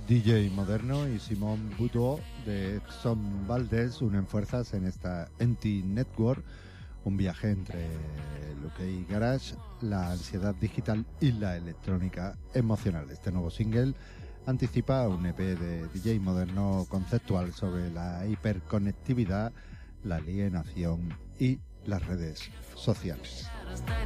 DJ Moderno y Simón Buteau de Exxon Valdez unen fuerzas en esta Empty Network, un viaje entre el UK Garage, la ansiedad digital y la electrónica emocional. Este nuevo single anticipa un EP de DJ Moderno conceptual sobre la hiperconectividad, la alienación y las redes sociales.